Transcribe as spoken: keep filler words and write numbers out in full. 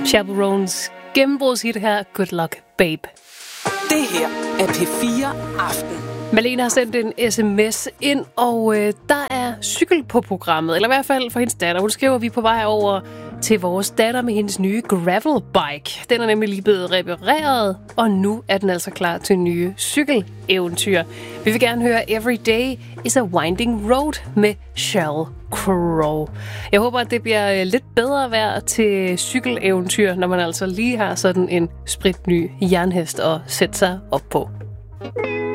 Chaperones gennembrudshit her, Good Luck Babe. Det her er P fire Aften. Malene har sendt en sms ind, og øh, der er cykel på programmet, eller i hvert fald for hendes datter. Hun skriver, at vi er på vej over til vores datter med hendes nye gravelbike. Den er nemlig lige blevet repareret, og nu er den altså klar til nye cykeleventyr. Vi vil gerne høre Every Day is a Winding Road med Sheryl Crow. Jeg håber, at det bliver lidt bedre vejr til cykeleventyr, når man altså lige har sådan en spritny jernhest at sætte sig op på.